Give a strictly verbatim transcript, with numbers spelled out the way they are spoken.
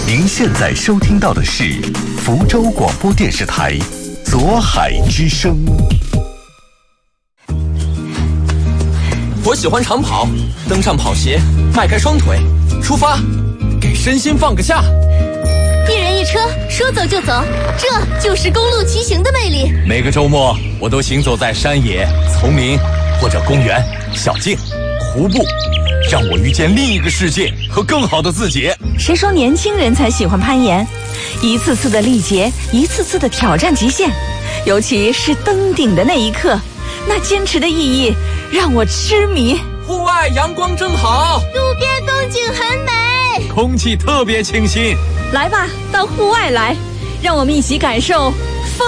您现在收听到的是福州广播电视台左海之声。 我喜欢长跑，登上跑鞋，迈开双腿，出发，给身心放个假。 一人一车，说走就走，这就是公路骑行的魅力。 每个周末，我都行走在山野、丛林或者公园、小径、湖泊，让我遇见另一个世界和更好的自己。 谁说年轻人才喜欢攀岩？一次次的历劫，一次次的挑战极限，尤其是登顶的那一刻，那坚持的意义让我痴迷。 户外阳光正好， 路边风景很美， 空气特别清新。 来吧，到户外来，让我们一起感受